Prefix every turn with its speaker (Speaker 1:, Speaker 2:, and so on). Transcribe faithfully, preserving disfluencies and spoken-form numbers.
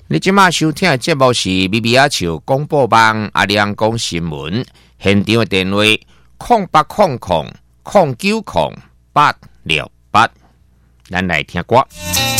Speaker 1: 你即马收听的节目是咪咪仔笑广播网阿亮讲新闻，现场的电话空八空空空九空八六八，咱来听歌。